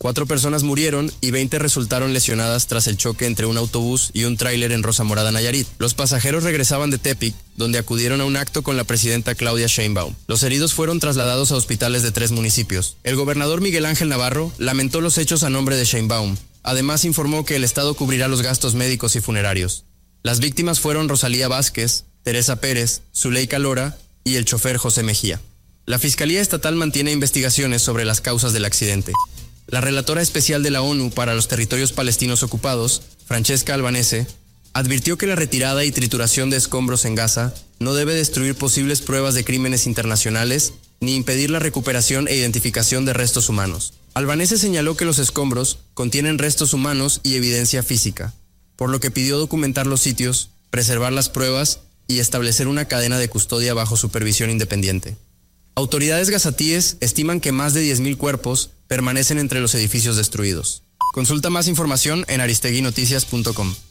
4 personas murieron y 20 resultaron lesionadas tras el choque entre un autobús y un tráiler en Rosa Morada, Nayarit. Los pasajeros regresaban de Tepic, donde acudieron a un acto con la presidenta Claudia Sheinbaum. Los heridos fueron trasladados a hospitales de 3 municipios. El gobernador Miguel Ángel Navarro lamentó los hechos a nombre de Sheinbaum. Además informó que el Estado cubrirá los gastos médicos y funerarios. Las víctimas fueron Rosalía Vázquez, Teresa Pérez, Zuleika Lora y el chofer José Mejía. La Fiscalía Estatal mantiene investigaciones sobre las causas del accidente. La relatora especial de la ONU para los territorios palestinos ocupados, Francesca Albanese, advirtió que la retirada y trituración de escombros en Gaza no debe destruir posibles pruebas de crímenes internacionales ni impedir la recuperación e identificación de restos humanos. Albanese señaló que los escombros contienen restos humanos y evidencia física, por lo que pidió documentar los sitios, preservar las pruebas y establecer una cadena de custodia bajo supervisión independiente. Autoridades gazatíes estiman que más de 10.000 cuerpos permanecen entre los edificios destruidos. Consulta más información en aristeguinoticias.com.